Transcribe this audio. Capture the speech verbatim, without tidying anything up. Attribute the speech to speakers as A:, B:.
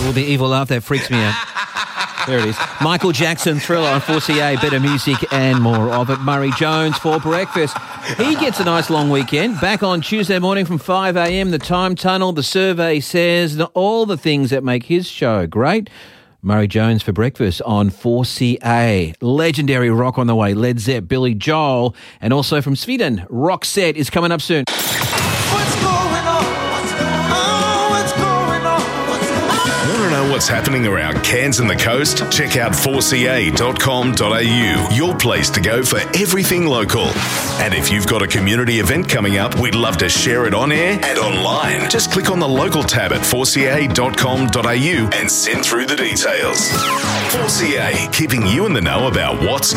A: Well, the evil laugh, that freaks me out. There it is. Michael Jackson, Thriller on four C A, better music and more of it. Murray Jones for breakfast. He gets a nice long weekend. Back on Tuesday morning from five a.m, the Time Tunnel, the survey says all the things that make his show great. Murray Jones for breakfast on four C A. Legendary rock on the way. Led Zepp, Billy Joel, and also from Sweden, Roxette is coming up soon.
B: What's going on? What's going on? What's going on? What's going on?
C: Want to know what's happening around Cairns and the coast? Check out four c a dot com dot a u, your place to go for everything local. And if you've got a community event coming up, we'd love to share it on air and online. Just click on the local tab at four c a dot com dot a u and send through the details. four C A, keeping you in the know about what's